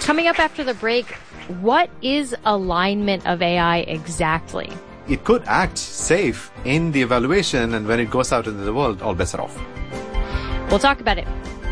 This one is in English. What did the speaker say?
Coming up after the break, what is alignment of AI exactly? It could act safe in the evaluation, and when it goes out into the world, all bets are off. We'll talk about it